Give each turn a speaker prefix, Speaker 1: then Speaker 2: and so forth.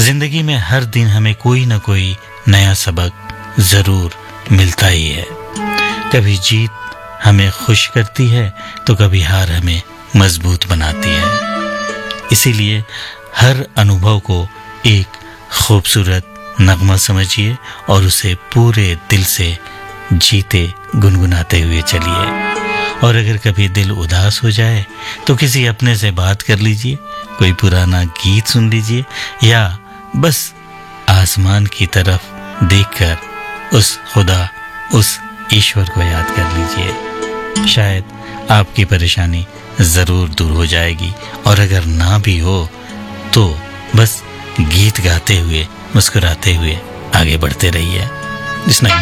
Speaker 1: जिंदगी में हर दिन हमें कोई ना कोई नया सबक जरूर मिलता ही है। कभी जीत हमें खुश करती है तो कभी हार हमें मजबूत बनाती है। इसीलिए हर अनुभव को एक खूबसूरत नगमा समझिए और उसे पूरे दिल से जीते गुनगुनाते हुए चलिए। और अगर कभी दिल उदास हो जाए तो किसी अपने से बात कर लीजिए, कोई पुराना गीत सुन लीजिए या बस आसमान की तरफ देखकर उस खुदा, उस ईश्वर को याद कर लीजिए। शायद आपकी परेशानी जरूर दूर हो जाएगी। और अगर ना भी हो तो बस गीत गाते हुए, मुस्कुराते हुए आगे बढ़ते रहिए। जिसने